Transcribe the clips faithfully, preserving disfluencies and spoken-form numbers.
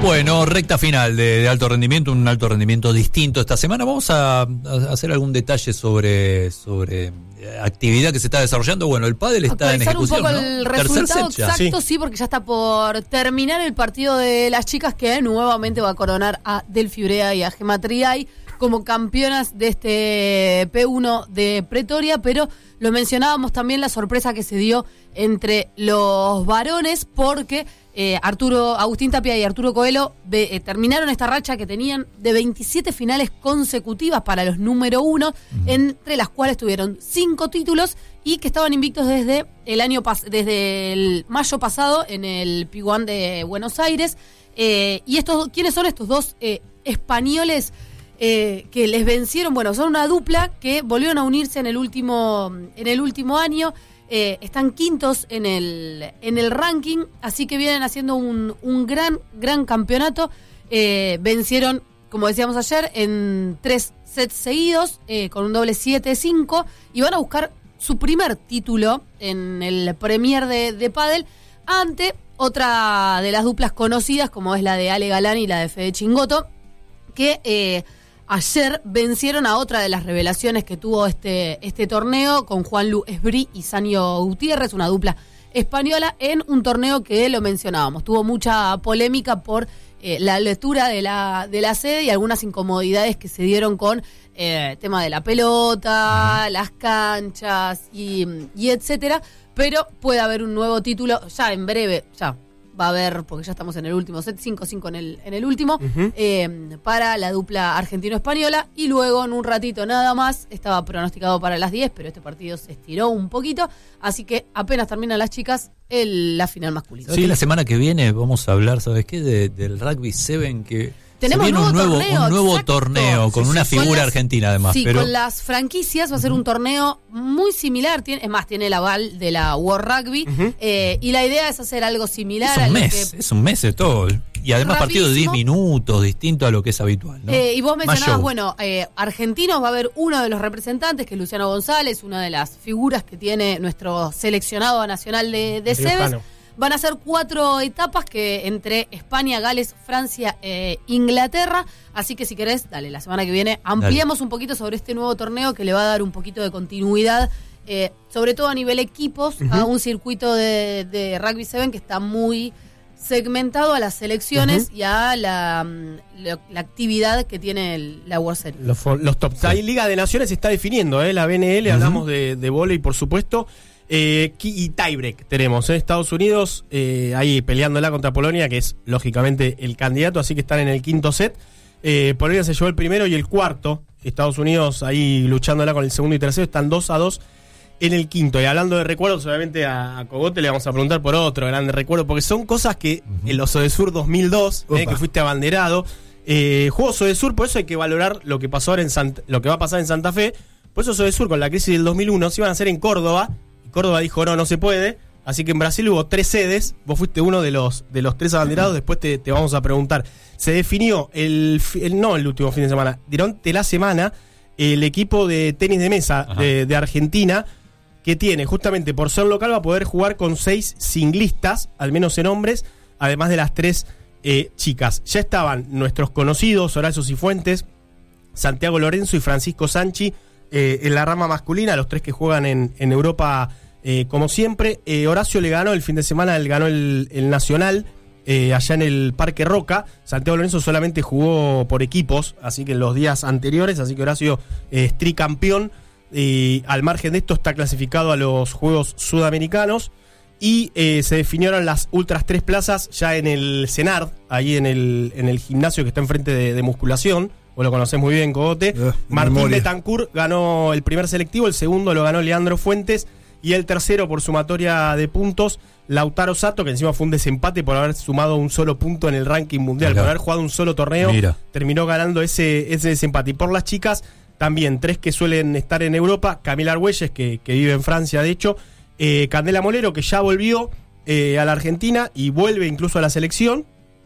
Bueno, recta final de, de alto rendimiento, un alto rendimiento distinto esta semana. Vamos a, a hacer algún detalle sobre, sobre actividad que se está desarrollando. Bueno, el pádel está en ejecución, un poco ¿no? El resultado exacto, sí. sí, porque ya está por terminar el partido de las chicas que nuevamente va a coronar a Delphi Urea y a Gemma Triay como campeonas de este P uno de Pretoria, pero lo mencionábamos también la sorpresa que se dio entre los varones porque eh, Arturo Agustín Tapia y Arturo Coelho de, eh, terminaron esta racha que tenían de veintisiete finales consecutivas para los número uno, uh-huh. entre las cuales tuvieron cinco títulos y que estaban invictos desde el año pas- desde el mayo pasado en el P uno de Buenos Aires. Eh, y estos, ¿quiénes son estos dos eh, españoles? Eh, que les vencieron? Bueno, son una dupla que volvieron a unirse en el último, en el último año, eh, están quintos en el, en el ranking, así que vienen haciendo un, un gran, gran campeonato, eh, vencieron, como decíamos ayer, en tres sets seguidos, eh, con un doble siete cinco, y van a buscar su primer título en el Premier de, de pádel, ante otra de las duplas conocidas, como es la de Ale Galán y la de Fede Chingotto, que eh, ayer vencieron a otra de las revelaciones que tuvo este, este torneo, con Juanlu Esbrí y Sanio Gutiérrez, una dupla española, en un torneo que lo mencionábamos. Tuvo mucha polémica por eh, la lectura de la, de la sede y algunas incomodidades que se dieron con eh, tema de la pelota, uh-huh. las canchas y, y etcétera. Pero puede haber un nuevo título ya en breve, ya va a haber, porque ya estamos en el último set, cinco cinco en el, en el último, uh-huh. eh, para la dupla argentino-española, y luego en un ratito nada más, estaba pronosticado para las diez, pero este partido se estiró un poquito, así que apenas terminan las chicas, el, la final masculina. Sí, la semana que viene vamos a hablar, ¿sabes qué? De, del Rugby siete, que tenemos se viene un nuevo un nuevo torneo, un nuevo exacto. torneo con sí, una sí, figura con las, argentina además. Sí, pero con las franquicias va a ser uh-huh. un torneo muy similar, tiene, es más, tiene el aval de la World Rugby, uh-huh. eh, y la idea es hacer algo similar. Es un a mes, que, es un mes de todo. Y además partido de diez minutos, distinto a lo que es habitual, ¿no? Eh, y vos mencionabas, bueno, eh, argentinos va a haber uno de los representantes, que es Luciano González, una de las figuras que tiene nuestro seleccionado nacional de, de Sebes. Van a ser cuatro etapas que entre España, Gales, Francia e Inglaterra. Así que si querés, dale, la semana que viene ampliamos dale. un poquito sobre este nuevo torneo que le va a dar un poquito de continuidad, eh, sobre todo a nivel equipos, uh-huh. a un circuito de, de Rugby siete que está muy segmentado a las selecciones uh-huh. y a la, la, la actividad que tiene el, la World Series. Los, los top. Sí. Ahí Liga de Naciones se está definiendo, ¿eh? La B N L, uh-huh. hablamos de, de vóley, por supuesto. Eh, y tiebreak tenemos, ¿eh? Estados Unidos eh, ahí peleándola contra Polonia, que es lógicamente el candidato, así que están en el quinto set. eh, Polonia se llevó el primero y el cuarto, Estados Unidos ahí luchándola con el segundo y tercero, están dos a dos en el quinto. Y hablando de recuerdos, obviamente a, a Cogote le vamos a preguntar por otro grande recuerdo, porque son cosas que uh-huh. en los Odesur dos mil dos, eh, que fuiste abanderado, eh, Juegos Odesur, por eso hay que valorar lo que pasó ahora en Sant- lo que va a pasar en Santa Fe. Por eso Odesur, con la crisis del dos mil uno, se iban a hacer en Córdoba. Córdoba dijo no, no se puede, así que en Brasil hubo tres sedes, vos fuiste uno de los de los tres abanderados, después te, te vamos a preguntar. Se definió el, el no el último fin de semana, durante la semana, el equipo de tenis de mesa de, de Argentina, que tiene justamente por ser local va a poder jugar con seis singlistas, al menos en hombres, además de las tres eh, chicas. Ya estaban nuestros conocidos Horacio Cifuentes, Santiago Lorenzo y Francisco Sanchi, Eh, en la rama masculina, los tres que juegan en, en Europa, eh, como siempre. eh, Horacio le ganó el fin de semana, él ganó el, el Nacional eh, allá en el Parque Roca. Santiago Lorenzo solamente jugó por equipos, así que en los días anteriores, así que Horacio eh, es tricampeón. Eh, al margen de esto está clasificado a los Juegos Sudamericanos y eh, se definieron las ultras tres plazas ya en el CENARD, ahí en el, en el gimnasio que está enfrente de, de musculación. Vos lo conocés muy bien, Cogote. Uh, Martín memoria. Betancourt ganó el primer selectivo, el segundo lo ganó Leandro Fuentes y el tercero por sumatoria de puntos Lautaro Sato, que encima fue un desempate por haber sumado un solo punto en el ranking mundial, Acá. por haber jugado un solo torneo. Mira. Terminó ganando ese, ese desempate. Y por las chicas también, tres que suelen estar en Europa, Camila Argüelles, que, que vive en Francia de hecho, eh, Candela Molero, que ya volvió eh, a la Argentina y vuelve incluso a la selección,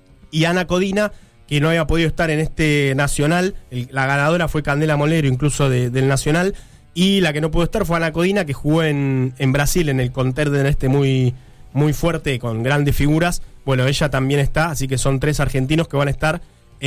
y Ana Codina, que no había podido estar en este Nacional. El, la ganadora fue Candela Molero, incluso de, del Nacional, y la que no pudo estar fue Ana Codina, que jugó en, en Brasil, en el contender este muy, muy fuerte, con grandes figuras, bueno, ella también está, así que son tres argentinos que van a estar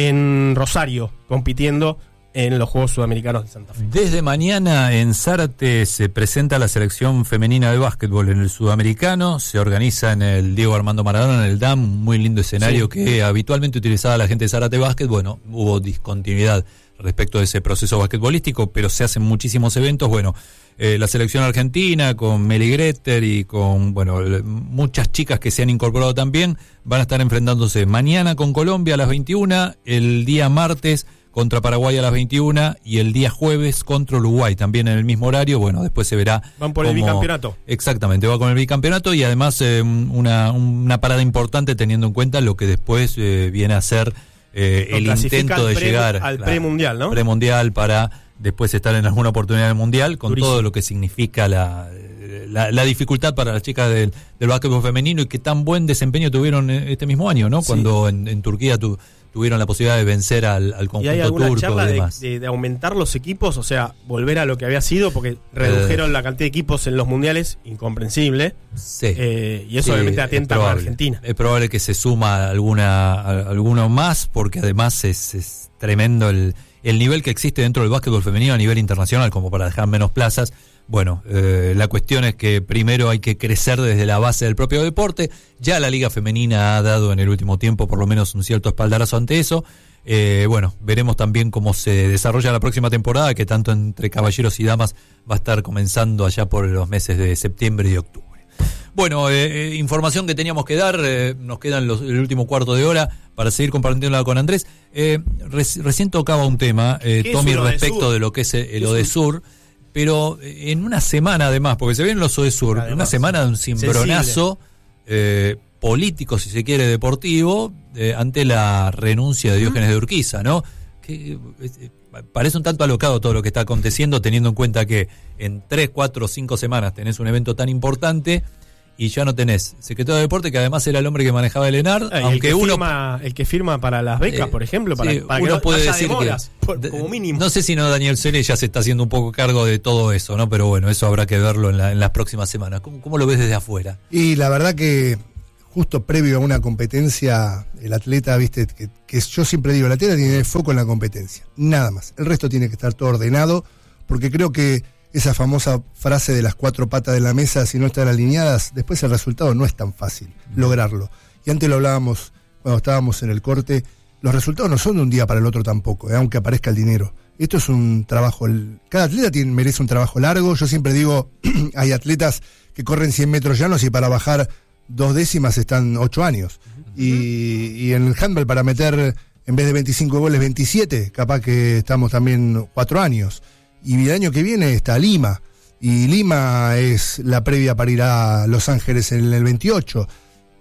en Rosario compitiendo en los Juegos Sudamericanos de Santa Fe. Desde mañana en Zárate se presenta la selección femenina de básquetbol en el Sudamericano, se organiza en el Diego Armando Maradona, en el D A M, un muy lindo escenario sí. que habitualmente utilizaba la gente de Zárate Básquet. Bueno, hubo discontinuidad respecto de ese proceso basquetbolístico, pero se hacen muchísimos eventos. Bueno, eh, la selección argentina con Meli Greter y con, bueno, muchas chicas que se han incorporado también, van a estar enfrentándose mañana con Colombia a las veintiuna, el día martes contra Paraguay a las veintiuna y el día jueves contra Uruguay, también en el mismo horario. Bueno, después se verá. Van por cómo, el bicampeonato. Exactamente, va con el bicampeonato y además eh, una, una parada importante teniendo en cuenta lo que después eh, viene a ser eh, el intento de pre, llegar al premundial, ¿no? Premundial para después estar en alguna oportunidad del mundial, con Durísimo. Todo lo que significa la, la, la dificultad para las chicas del, del básquetbol femenino y que tan buen desempeño tuvieron este mismo año, ¿no? Sí. Cuando en, en Turquía tu, tuvieron la posibilidad de vencer al, al conjunto turco. ¿Y hay alguna turco charla y de, demás? De, de aumentar los equipos, o sea, volver a lo que había sido, porque redujeron eh, la cantidad de equipos en los mundiales, incomprensible. Sí. Eh, y eso sí, obviamente atenta a Argentina. Es probable que se suma alguna a, alguno más, porque además es, es tremendo el, el nivel que existe dentro del básquetbol femenino a nivel internacional, como para dejar menos plazas. Bueno, eh, la cuestión es que primero hay que crecer desde la base del propio deporte. Ya la Liga Femenina ha dado en el último tiempo por lo menos un cierto espaldarazo ante eso. Eh, bueno, veremos también cómo se desarrolla la próxima temporada, que tanto entre caballeros y damas va a estar comenzando allá por los meses de septiembre y octubre. Bueno, eh, eh, información que teníamos que dar, eh, nos quedan los, el último cuarto de hora para seguir compartiéndola con Andrés. Eh, reci- recién tocaba un tema, eh, Tommy, respecto de lo que es el Odesur. Pero en una semana además, porque se ven los Odesur, además, una semana de un cimbronazo eh, político, si se quiere, deportivo, eh, ante la renuncia de Diógenes uh-huh. de Urquiza, ¿no? Que eh, parece un tanto alocado todo lo que está aconteciendo, teniendo en cuenta que en tres, cuatro, cinco semanas tenés un evento tan importante y ya no tenés secretario de deporte, que además era el hombre que manejaba el ENAR, ah, aunque el uno firma, el que firma para las becas, eh, por ejemplo, para, sí, para uno que puede haya decir demoras, que, por, como mínimo. No sé si no Daniel Scioli ya se está haciendo un poco cargo de todo eso, ¿no? Pero bueno, eso habrá que verlo en, la, en las próximas semanas. ¿Cómo, cómo lo ves desde afuera? Y la verdad que justo previo a una competencia, el atleta, viste, que, que yo siempre digo, el atleta tiene el foco en la competencia, nada más. El resto tiene que estar todo ordenado, porque creo que esa famosa frase de las cuatro patas de la mesa, si no están alineadas, después el resultado no es tan fácil lograrlo. Y antes lo hablábamos cuando estábamos en el corte, los resultados no son de un día para el otro tampoco, eh, aunque aparezca el dinero. Esto es un trabajo, el, cada atleta tiene, merece un trabajo largo. Yo siempre digo, hay atletas que corren cien metros llanos y para bajar dos décimas están ocho años. Uh-huh. Y, y en el handball para meter, en vez de veinticinco goles, veintisiete, capaz que estamos también cuatro años. Y el año que viene está Lima, y Lima es la previa para ir a Los Ángeles en el veintiocho,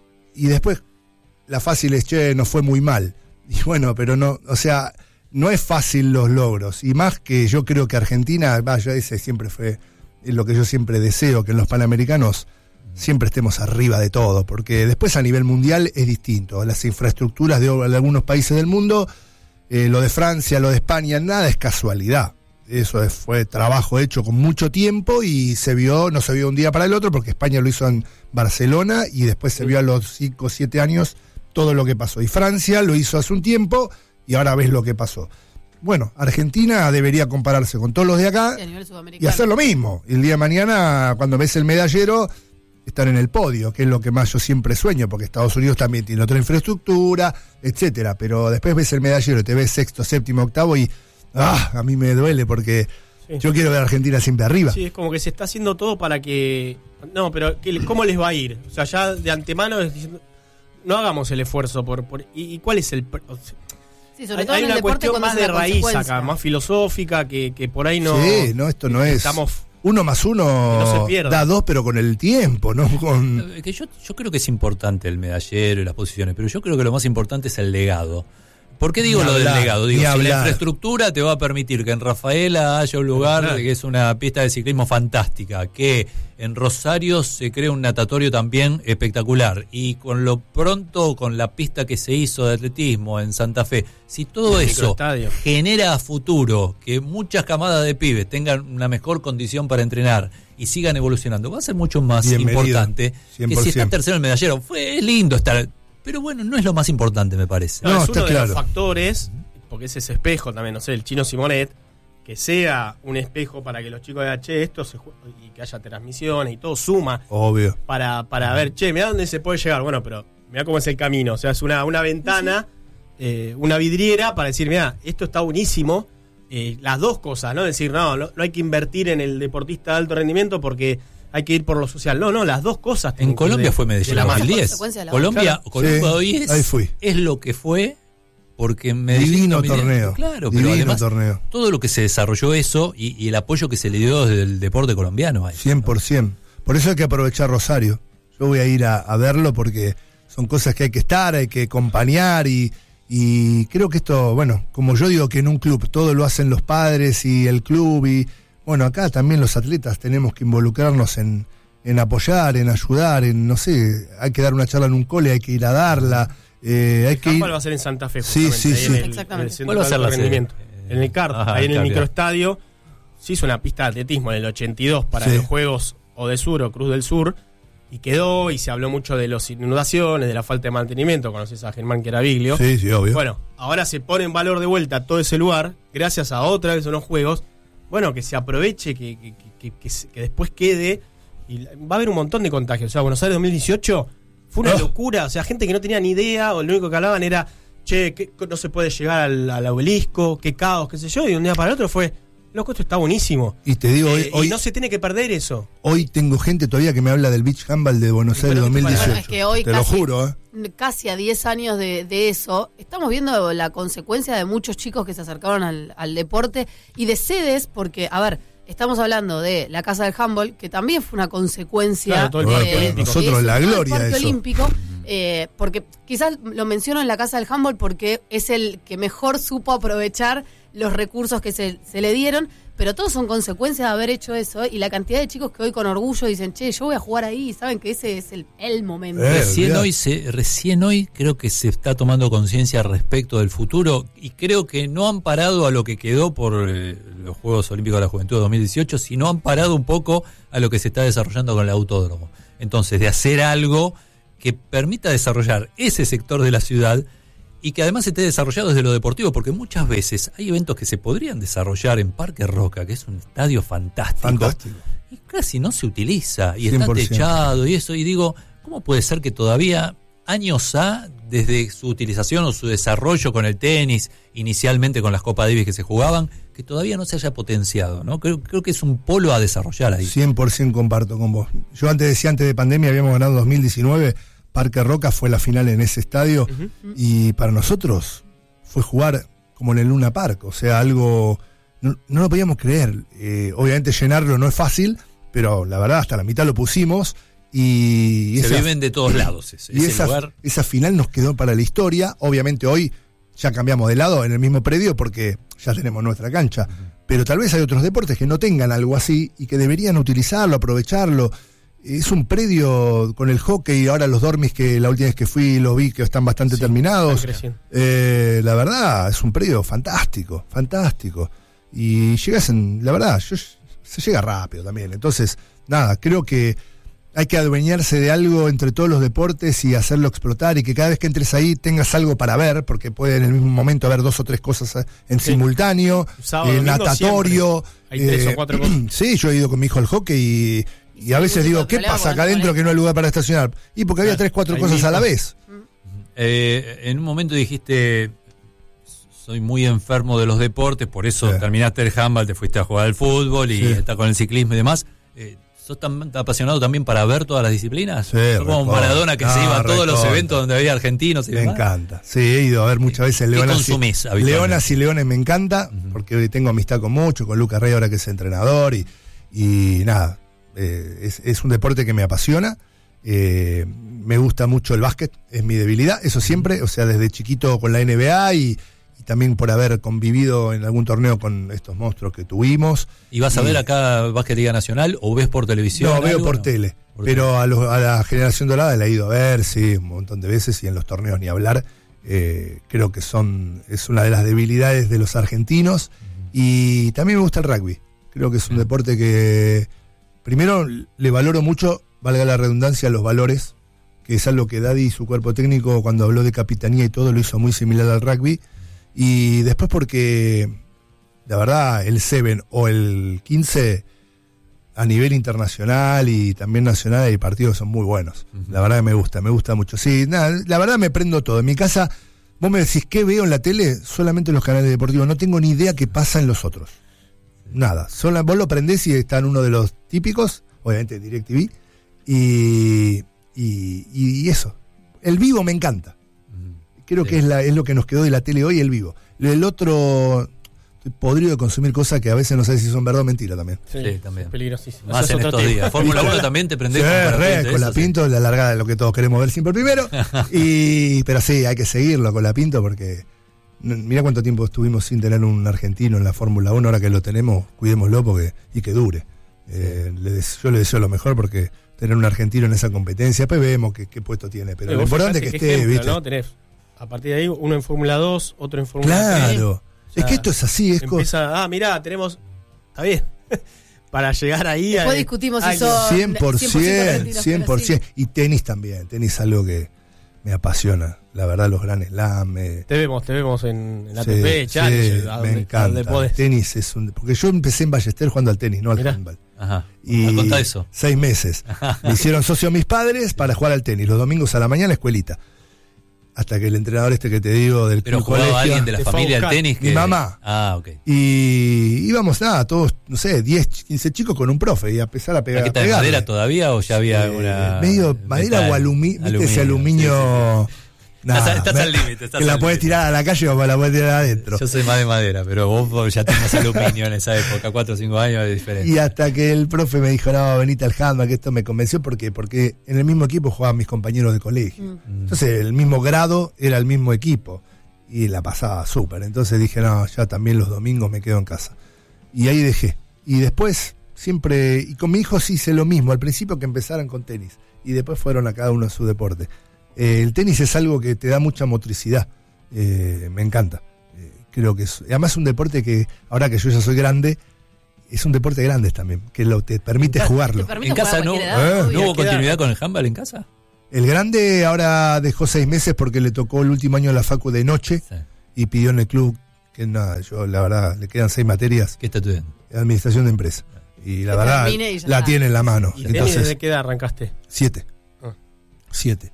y después la fácil es, che, nos fue muy mal, y bueno, pero no, o sea, no es fácil los logros, y más que yo creo que Argentina, vaya, ese siempre fue lo que yo siempre deseo, que en los Panamericanos siempre estemos arriba de todo, porque después a nivel mundial es distinto, las infraestructuras de, de algunos países del mundo, eh, lo de Francia, lo de España, nada es casualidad. Eso fue trabajo hecho con mucho tiempo y se vio, no se vio un día para el otro, porque España lo hizo en Barcelona y después se vio a los cinco o siete años todo lo que pasó. Y Francia lo hizo hace un tiempo y ahora ves lo que pasó. Bueno, Argentina debería compararse con todos los de acá y hacer lo mismo. Y el día de mañana, cuando ves el medallero, estar en el podio, que es lo que más yo siempre sueño, porque Estados Unidos también tiene otra infraestructura, etcétera. Pero después ves el medallero, te ves sexto, séptimo, octavo y ah, a mí me duele porque sí. Yo quiero ver a Argentina siempre arriba. Sí, es como que se está haciendo todo para que... No, pero ¿cómo les va a ir? O sea, ya de antemano diciendo, no hagamos el esfuerzo por... por ¿y, ¿Y cuál es el...? O sea, sí, sobre hay todo hay en el una cuestión más de raíz acá, más filosófica, que, que por ahí no... Sí, no, esto no es... Estamos, uno más uno no da dos, pero con el tiempo, ¿no? Con... Que yo, yo creo que es importante el medallero y las posiciones, pero yo creo que lo más importante es el legado. ¿Por qué digo ni lo hablar, del legado? Digo, si hablar. La infraestructura te va a permitir que en Rafaela haya un lugar claro. que es una pista de ciclismo fantástica, que en Rosario se crea un natatorio también espectacular, y con lo pronto, con la pista que se hizo de atletismo en Santa Fe, si todo el eso genera a futuro que muchas camadas de pibes tengan una mejor condición para entrenar y sigan evolucionando, va a ser mucho más Bienvenido. Importante cien por ciento. Que si está tercero el medallero. Fue lindo estar... Pero bueno, no es lo más importante, me parece. No, No, es está uno de claro. los factores, porque es ese espejo también, no sé, el Chino Simonet, que sea un espejo para que los chicos digan, che, esto se juega, y que haya transmisiones y todo suma Obvio. para, para ver, che, mirá dónde se puede llegar. Bueno, pero mirá cómo es el camino. O sea, es una, una ventana, eh, una vidriera para decir, mirá, esto está buenísimo. Eh, las dos cosas, ¿no? Decir, no, no, no hay que invertir en el deportista de alto rendimiento porque hay que ir por lo social. No, no, las dos cosas. En Colombia de, fue Medellín de la en mano. dos mil diez. Consecuencia de la Colombia, Claro. Colombia Sí, hoy es, ahí fui. es lo que fue porque Medellín Divino dominó. torneo. Claro, Divino pero además torneo. todo lo que se desarrolló eso y, y el apoyo que se le dio desde el deporte colombiano. Ahí, cien por ciento. Por eso hay que aprovechar Rosario. Yo voy a ir a, a verlo porque son cosas que hay que estar, hay que acompañar y, y creo que esto, bueno, como yo digo que en un club todo lo hacen los padres y el club y, bueno, acá también los atletas tenemos que involucrarnos en, en apoyar, en ayudar, en, no sé, hay que dar una charla en un cole, hay que ir a darla, eh, hay que ir... Handball va a ser en Santa Fe, Sí, justamente, sí, ahí sí. en el, Exactamente. en el centro ¿Cuál va a de ser alto la sede? rendimiento. En el C A R, Ajá, ahí en el C A R. microestadio, se hizo una pista de atletismo en el ochenta y dos para Sí. los Juegos Odesur o Cruz del Sur, y quedó, y se habló mucho de las inundaciones, de la falta de mantenimiento. Conoces a Germán Queraviglio. Sí, sí, obvio. Bueno, ahora se pone en valor de vuelta todo ese lugar, gracias a otra vez unos juegos. Bueno, que se aproveche, que, que, que, que, se- que después quede. Y va a haber un montón de contagios. O sea, Buenos Aires dos mil dieciocho fue una Oh. locura. O sea, gente que no tenía ni idea, o lo único que hablaban era, che, que no se puede llegar al, al obelisco, qué caos, qué sé yo. Y de un día para el otro fue, loco, esto está buenísimo. Y te digo, hoy, Eh, hoy, y no se tiene que perder eso. hoy tengo gente todavía que me habla del Beach Handball de Buenos Y Aires pero, dos mil dieciocho. bueno, es que hoy te lo casi- juro, ¿eh? Casi a diez años de, de eso, estamos viendo la consecuencia de muchos chicos que se acercaron al, al deporte y de sedes, porque, a ver, estamos hablando de la Casa del Handball, que también fue una consecuencia Claro, todo el de- Parque de- Olímpico. Nosotros de eso, la todo el gloria Parque de eso. Olímpico, eh, porque quizás lo menciono en la Casa del Handball porque es el que mejor supo aprovechar los recursos que se, se le dieron, pero todos son consecuencias de haber hecho eso, y la cantidad de chicos que hoy con orgullo dicen, che, yo voy a jugar ahí, y saben que ese es el, el momento. Eh, Recién olvidate. hoy, se, recién hoy creo que se está tomando conciencia respecto del futuro y creo que no han parado a lo que quedó por eh, los Juegos Olímpicos de la Juventud de dos mil dieciocho, sino han parado un poco a lo que se está desarrollando con el autódromo. Entonces, de hacer algo que permita desarrollar ese sector de la ciudad y que además esté desarrollado desde lo deportivo, porque muchas veces hay eventos que se podrían desarrollar en Parque Roca, que es un estadio fantástico, Fantástico. y casi no se utiliza, y cien está por ciento. techado y eso, y digo, ¿cómo puede ser que todavía, años A, desde su utilización o su desarrollo con el tenis, inicialmente con las Copa Davis que se jugaban, que todavía no se haya potenciado, ¿no? Creo, creo que es un polo a desarrollar ahí. cien por ciento comparto con vos. Yo antes decía, antes de pandemia habíamos ganado dos mil diecinueve, Parque Roca fue la final en ese estadio, Ujú. y para nosotros fue jugar como en el Luna Park, o sea, algo, no, no lo podíamos creer. Eh, obviamente llenarlo no es fácil, pero la verdad hasta la mitad lo pusimos, y Se esa, viven de todos lados ese, y ese esa, lugar. esa final nos quedó para la historia. Obviamente hoy ya cambiamos de lado en el mismo predio porque ya tenemos nuestra cancha, pero tal vez hay otros deportes que no tengan algo así y que deberían utilizarlo, aprovecharlo. Es un predio con el hockey, ahora los dormis que la última vez que fui los vi que están bastante Sí, terminados. están creciendo. Eh, la verdad, es un predio fantástico, fantástico. Y llegas en, la verdad, yo, se llega rápido también. Entonces, nada, creo que hay que adueñarse de algo entre todos los deportes y hacerlo explotar, y que cada vez que entres ahí tengas algo para ver, porque puede en el mismo momento haber dos o tres cosas en Sí. simultáneo, Sábado, eh, domingo, natatorio. Hay tres o cuatro cosas. Sí, yo he ido con mi hijo al hockey y, y a veces mucho digo, ¿qué problema pasa con acá el adentro que no hay lugar para estacionar? Y porque había Claro, tres, cuatro ahí cosas a la mismo. vez. Eh, en un momento dijiste, soy muy enfermo de los deportes, por eso Sí. terminaste el handball, te fuiste a jugar al fútbol y Sí. está con el ciclismo y demás. Eh, ¿Sos tan apasionado también para ver todas las disciplinas? Sí, ¿Sos como recontra. Maradona que No, se iba a todos los recontra. eventos donde había argentinos y Me demás? encanta. Sí, he ido a ver muchas veces ¿Qué Leonas. consumís y, habitualmente? Leonas y Leones me encanta, Ujú. porque hoy tengo amistad con mucho, con Lucas Rey ahora que es entrenador, y, y nada, eh, es, es un deporte que me apasiona. Eh, me gusta mucho el básquet, es mi debilidad, eso siempre, o sea, desde chiquito con la N B A y, y también por haber convivido en algún torneo con estos monstruos que tuvimos. ¿Y vas a Y- ver acá Básquet Liga Nacional o ves por televisión? No, veo algo? por No. tele. Por Pero a, los- a la generación dorada la he ido a ver, sí, un montón de veces, y en los torneos ni hablar. Eh, creo que son es una de las debilidades de los argentinos. Y también me gusta el rugby. Creo que es un Mm. deporte que, primero, le valoro mucho, valga la redundancia, los valores que es algo que Daddy y su cuerpo técnico, cuando habló de capitanía y todo, lo hizo muy similar al rugby. Y después porque, la verdad, el siete o el quince, a nivel internacional y también nacional, hay partidos que son muy buenos. Uh-huh. La verdad que me gusta, me gusta mucho. Sí, nada, la verdad me prendo todo. En mi casa, vos me decís, ¿qué veo en la tele? Solamente los canales deportivos. No tengo ni idea qué pasa en los otros. Nada. Solo, vos lo prendés y está en uno de los típicos, obviamente DirecTV, y, y, y eso. El vivo me encanta. Creo sí. que es, la, es lo que nos quedó de la tele hoy, el vivo. El otro, estoy podrido de consumir cosas que a veces no sé si son verdad o mentira también. Sí, sí también. Es peligrosísimo. Más en estos días. Fórmula uno también te prendés sí, con re, con la Pinto, sí. La largada de lo que todos queremos ver siempre primero. y Pero sí, hay que seguirlo con la Pinto porque mirá cuánto tiempo estuvimos sin tener un argentino en la Fórmula uno. Ahora que lo tenemos, cuidémoslo porque y que dure. Eh, le des, yo le deseo lo mejor porque tener un argentino en esa competencia, después vemos qué, qué puesto tiene. Pero lo importante es que esté, ejemplo, ¿viste? ¿no? Tenés a partir de ahí uno en Fórmula dos, otro en Fórmula claro. tres. Claro, o sea, es que esto es así. Es empieza, co- ah, mirá, tenemos, está bien, para llegar ahí. Después a, discutimos ay, eso. cien por ciento, cien por ciento. Y tenis también, tenis algo que me apasiona. La verdad, los Grand Slam. Me... Te vemos, te vemos en, en la sí, A T P, Challenge, sí, a me donde, encanta. a donde tenis es un... Porque yo empecé en Ballester jugando al tenis, no al handball. Ajá. Y contá eso. Seis meses. Me hicieron socio mis padres para jugar al tenis. Los domingos a la mañana, escuelita. Hasta que el entrenador este que te digo del Pero club jugaba colegio, alguien de la familia del tenis. Que... Mi mamá. Ah, ok. Y íbamos, nada, todos, no sé, diez, quince chicos con un profe y a empezar a pegar. ¿Qué tal, madera todavía o ya había eh, una. Medio madera metal, o alumi- aluminio. ¿Viste ese aluminio? Sí, sí, sí. Nah, estás, estás me, al límite. Que la puedes tirar a la calle o la puedes tirar adentro. Yo soy más de madera, pero vos ya tenés aluminio en esa época, cuatro o cinco años de diferencia. Y hasta que el profe me dijo, no, venite al handball, que esto me convenció. ¿Por qué? Porque en el mismo equipo jugaban mis compañeros de colegio. Mm. Entonces, el mismo grado era el mismo equipo. Y la pasaba súper. Entonces dije, no, ya también los domingos me quedo en casa. Y ahí dejé. Y después, siempre, y con mi hijo sí hice lo mismo. Al principio que empezaran con tenis. Y después fueron a cada uno a su deporte. Eh, el tenis es algo que te da mucha motricidad, eh, me encanta. Eh, creo que es, además es un deporte que, ahora que yo ya soy grande, es un deporte de grandes también, que lo, te permite jugarlo. Te permite ¿En casa no, edad, eh, ¿no hubo continuidad con el handball en casa? El grande ahora dejó seis meses porque le tocó el último año de la facu de noche sí. Y pidió en el club, que nada, yo la verdad, le quedan seis materias. ¿Qué está estudiando? Administración de empresa. Y la verdad, y la está. Tiene en la mano. ¿Y entonces, desde qué edad arrancaste? Siete. Ah. Siete.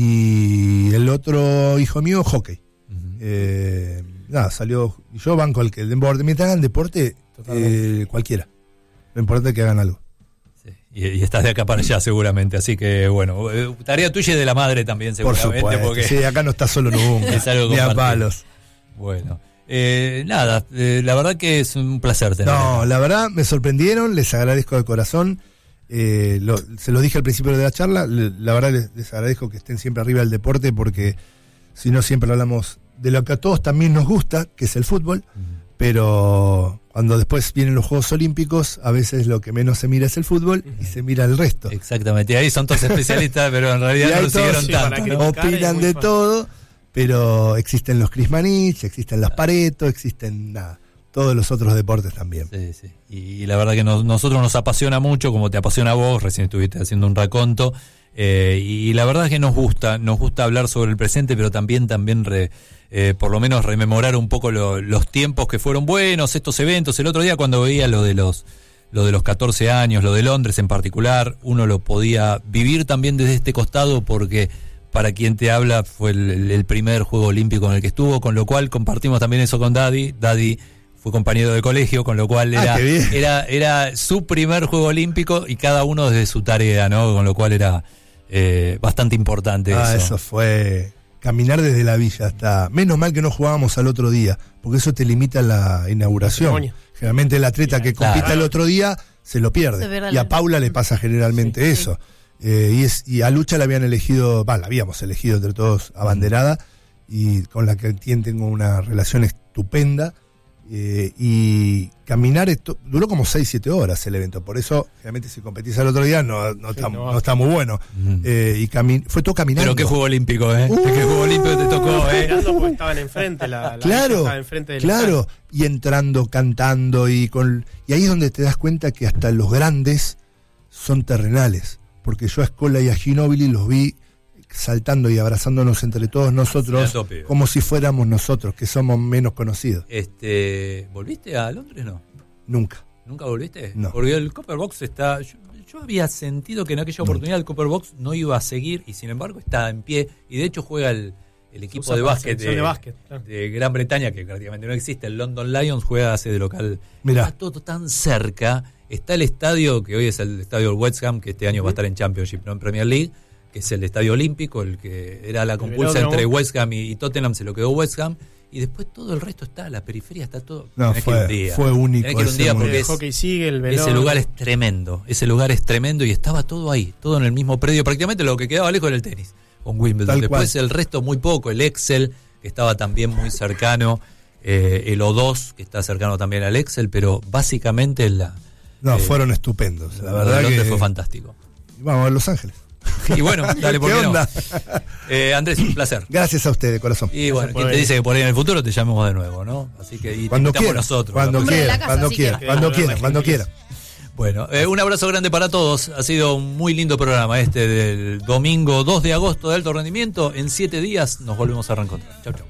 Y el otro hijo mío, hockey. Uh-huh. Eh, nada, salió. Yo banco el que el deporte. Mientras hagan deporte, eh, cualquiera. Lo importante es que hagan algo. Sí. Y, y estás de acá para allá, seguramente. Así que, bueno, eh, tarea tuya y de la madre también, seguramente. Por supuesto. Porque sí, acá no estás solo nunca. Es algo ni a palos. Bueno. Eh, nada, eh, la verdad que es un placer tener. No, acá. La verdad me sorprendieron. Les agradezco de corazón. Eh, lo, se lo dije al principio de la charla, le, la verdad les, les agradezco que estén siempre arriba del deporte porque si no siempre hablamos de lo que a todos también nos gusta, que es el fútbol, uh-huh. Pero cuando después vienen los Juegos Olímpicos, a veces lo que menos se mira es el fútbol uh-huh. Y se mira el resto. Exactamente, y ahí son todos especialistas, pero en realidad no lo siguieron sí, tanto. ¿No? Opinan de fácil. Todo, pero existen los Crismanich, existen las Pareto, existen nada. Todos los otros deportes también. Sí, sí. Y la verdad que nos, nosotros nos apasiona mucho, como te apasiona a vos, recién estuviste haciendo un raconto, eh, y la verdad es que nos gusta, nos gusta hablar sobre el presente, pero también, también re, eh, por lo menos rememorar un poco lo, los tiempos que fueron buenos, estos eventos. El otro día cuando veía lo de los lo de los catorce años, lo de Londres en particular, uno lo podía vivir también desde este costado porque para quien te habla fue el, el primer Juego Olímpico en el que estuvo, con lo cual compartimos también eso con Daddy. Daddy fue compañero de colegio, con lo cual era, ah, era, era su primer Juego Olímpico y cada uno desde su tarea, ¿no? Con lo cual era eh, bastante importante ah, eso. Eso fue caminar desde la villa hasta... Menos mal que no jugábamos al otro día, porque eso te limita la inauguración. Generalmente el atleta sí, que claro. compita el otro día se lo pierde. Y a Paula le pasa generalmente sí, eso. Sí. Eh, y, es, y a Lucha la habían elegido, va, la habíamos elegido entre todos abanderada, y con la que tengo una relación estupenda. Eh, y caminar esto, duró como seis siete horas el evento, por eso realmente si competís al otro día no, no, sí, está, no. no está muy bueno. Mm. Eh, y cami- fue todo caminando. Pero qué Juego Olímpico, ¿eh? Uh, ¿Qué Juego Olímpico te tocó, eh? Porque estaban enfrente, la, la claro, estaba enfrente del claro, stand. Y entrando, cantando, y con y ahí es donde te das cuenta que hasta los grandes son terrenales, porque yo a Scola y a Ginóbili los vi saltando y abrazándonos entre todos nosotros, Ah, sí, como si fuéramos nosotros, que somos menos conocidos. Este, ¿volviste a Londres? No. Nunca. ¿Nunca volviste? No. Porque el Copper Box está... Yo, yo había sentido que en aquella oportunidad el Copper Box no iba a seguir y sin embargo está en pie y de hecho juega el, el equipo Usa de para básquet, selección de, de básquet, claro. de Gran Bretaña, que prácticamente no existe, el London Lions, juega hace de local. Mirá. Está todo tan cerca. Está el estadio, que hoy es el estadio del West Ham, que este año va a estar en Championship, no en Premier League, que es el estadio olímpico, el que era la compulsa Velódromo. entre West Ham y, y Tottenham, se lo quedó West Ham. Y después todo el resto está, la periferia está todo. No, Tenés que ir fue, un día. fue único. Tenés que ir un ese día momento. porque El es, hockey sigue, el ese velódromo. lugar es tremendo. Ese lugar es tremendo y estaba todo ahí, todo en el mismo predio. Prácticamente lo que quedaba lejos era el tenis con Wimbledon. Tal Después cual. el resto muy poco. El Excel, que estaba también muy cercano. Eh, el O dos, que está cercano también al Excel. Pero básicamente la. No, eh, fueron estupendos. La lo de verdad Londres que fue fantástico. Vamos a Los Ángeles. Y bueno, dale, ¿por ¿Qué qué no? onda? Eh, Andrés, un placer. Gracias a ustedes, corazón. Y bueno, por ¿quién te ahí. dice que por ahí en el futuro te llamemos de nuevo, no? Así que y te Cuando invitamos quieran, nosotros. cuando ¿no? Hombre de la quieran, casa, cuando así que- quieran, cuando Que quieran, hablar cuando más quieran. Bueno, eh, un abrazo grande para todos. Ha sido un muy lindo programa este del domingo dos de agosto de alto rendimiento. En siete días nos volvemos a reencontrar. Chau, chau.